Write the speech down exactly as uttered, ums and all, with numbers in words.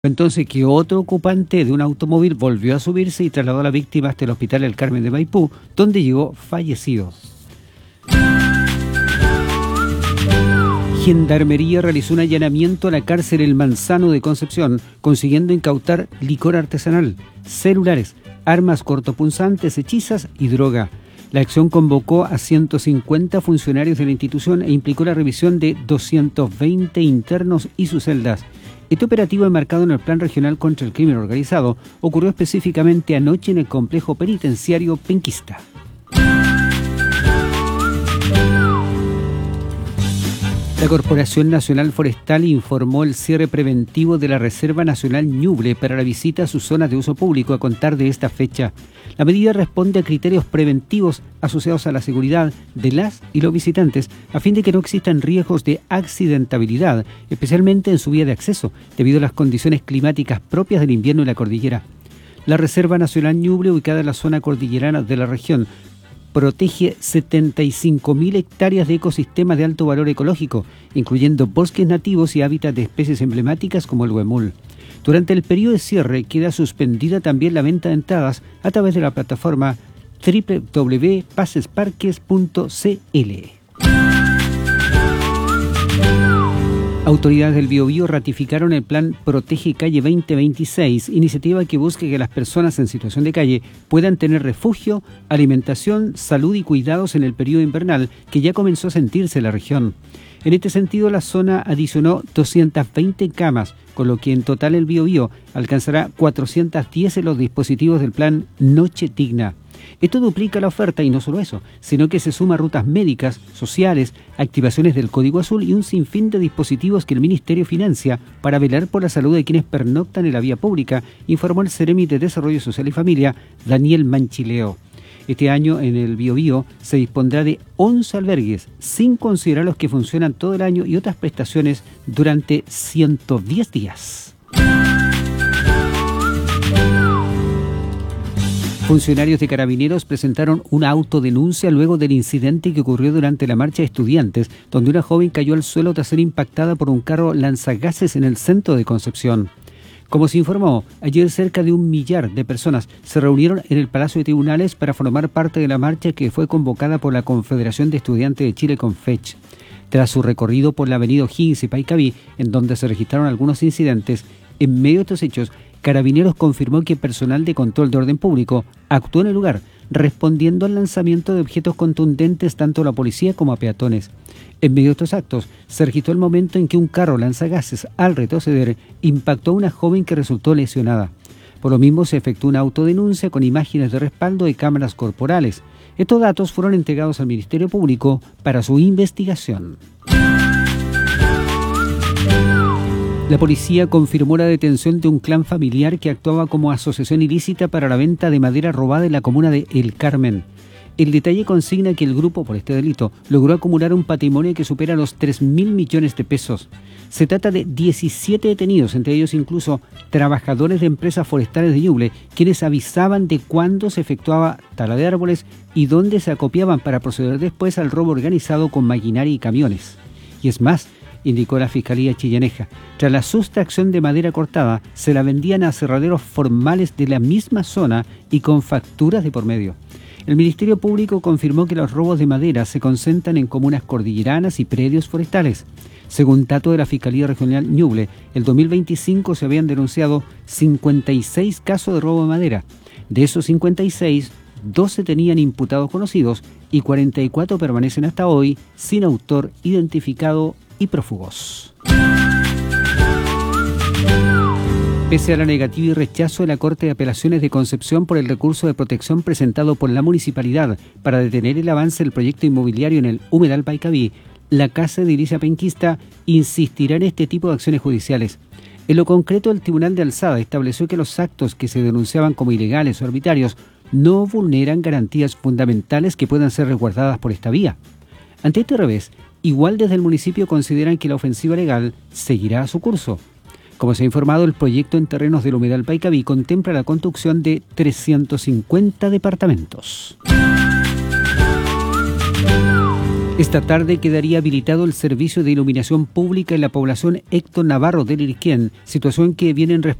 Entonces que otro ocupante de un automóvil volvió a subirse y trasladó a la víctima hasta el hospital El Carmen de Maipú, donde llegó fallecido. Gendarmería realizó un allanamiento a la cárcel El Manzano de Concepción, consiguiendo incautar licor artesanal, celulares, armas cortopunzantes, hechizas y droga. La acción convocó a ciento cincuenta funcionarios de la institución e implicó la revisión de doscientos veinte internos y sus celdas. Este operativo, enmarcado en el Plan Regional contra el Crimen Organizado, ocurrió específicamente anoche en el complejo penitenciario penquista. La Corporación Nacional Forestal informó el cierre preventivo de la Reserva Nacional Ñuble para la visita a sus zonas de uso público a contar de esta fecha. La medida responde a criterios preventivos asociados a la seguridad de las y los visitantes, a fin de que no existan riesgos de accidentabilidad, especialmente en su vía de acceso, debido a las condiciones climáticas propias del invierno en la cordillera. La Reserva Nacional Ñuble, ubicada en la zona cordillerana de la región, protege setenta y cinco mil hectáreas de ecosistemas de alto valor ecológico, incluyendo bosques nativos y hábitats de especies emblemáticas como el huemul. Durante el periodo de cierre queda suspendida también la venta de entradas a través de la plataforma doble u doble u doble u punto pases parques punto c l. Autoridades del Biobío ratificaron el plan Protege Calle veinte veintiséis, iniciativa que busca que las personas en situación de calle puedan tener refugio, alimentación, salud y cuidados en el periodo invernal que ya comenzó a sentirse en la región. En este sentido, la zona adicionó doscientas veinte camas, con lo que en total el Biobío alcanzará cuatrocientos diez en los dispositivos del plan Noche Digna. Esto duplica la oferta y no solo eso, sino que se suma rutas médicas, sociales, activaciones del Código Azul y un sinfín de dispositivos que el Ministerio financia para velar por la salud de quienes pernoctan en la vía pública, informó el Ceremi de Desarrollo Social y Familia, Daniel Manchileo. Este año en el Biobío se dispondrá de once albergues, sin considerar los que funcionan todo el año y otras prestaciones durante ciento diez días. Funcionarios de Carabineros presentaron una autodenuncia luego del incidente que ocurrió durante la marcha de estudiantes, donde una joven cayó al suelo tras ser impactada por un carro lanzagases en el centro de Concepción. Como se informó, ayer cerca de un millar de personas se reunieron en el Palacio de Tribunales para formar parte de la marcha que fue convocada por la Confederación de Estudiantes de Chile, CONFECH. Tras su recorrido por la avenida O'Higgins y Paicaví, en donde se registraron algunos incidentes, en medio de estos hechos, Carabineros confirmó que personal de control de orden público actuó en el lugar, respondiendo al lanzamiento de objetos contundentes tanto a la policía como a peatones. En medio de estos actos, se registró el momento en que un carro lanzagases, al retroceder, impactó a una joven que resultó lesionada. Por lo mismo, se efectuó una autodenuncia con imágenes de respaldo de cámaras corporales. Estos datos fueron entregados al Ministerio Público para su investigación. La policía confirmó la detención de un clan familiar que actuaba como asociación ilícita para la venta de madera robada en la comuna de El Carmen. El detalle consigna que el grupo, por este delito, logró acumular un patrimonio que supera los tres mil millones de pesos. Se trata de diecisiete detenidos, entre ellos incluso trabajadores de empresas forestales de Ñuble, quienes avisaban de cuándo se efectuaba tala de árboles y dónde se acopiaban para proceder después al robo organizado con maquinaria y camiones. Y es más, indicó la Fiscalía Chillaneja, tras la sustracción de madera cortada, se la vendían a aserraderos formales de la misma zona y con facturas de por medio. El Ministerio Público confirmó que los robos de madera se concentran en comunas cordilleranas y predios forestales. Según datos de la Fiscalía Regional Ñuble, el dos mil veinticinco se habían denunciado cincuenta y seis casos de robo de madera. De esos cincuenta y seis, doce tenían imputados conocidos y cuarenta y cuatro permanecen hasta hoy sin autor identificado y prófugos. Pese a la negativa y rechazo de la Corte de Apelaciones de Concepción por el recurso de protección presentado por la municipalidad para detener el avance del proyecto inmobiliario en el humedal Paicaví, la Casa de Edilicia Penquista insistirá en este tipo de acciones judiciales. En lo concreto, el Tribunal de Alzada estableció que los actos que se denunciaban como ilegales o arbitrarios no vulneran garantías fundamentales que puedan ser resguardadas por esta vía. Ante este revés, igual desde el municipio consideran que la ofensiva legal seguirá su curso. Como se ha informado, el proyecto en terrenos del humedal Paicaví contempla la construcción de trescientos cincuenta departamentos. Esta tarde quedaría habilitado el servicio de iluminación pública en la población Héctor Navarro del Irquén, situación que vienen